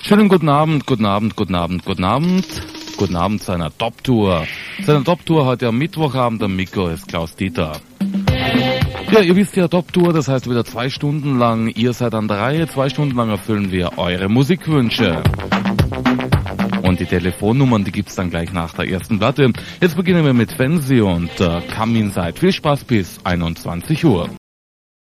Schönen guten Abend, guten Abend, guten Abend, guten Abend. Guten Abend zu einer Top-Tour. Zu einer Top-Tour heute am Mittwochabend. Am Mikro ist Klaus Dieter. Ja, ihr wisst ja, Top-Tour, das heißt wieder 2 Stunden lang. Ihr seid an der Reihe. 2 Stunden lang erfüllen wir eure Musikwünsche. Und die Telefonnummern, die gibt's dann gleich nach der ersten Platte. Jetzt beginnen wir mit Fancy und Come Inside. Viel Spaß bis 21 Uhr.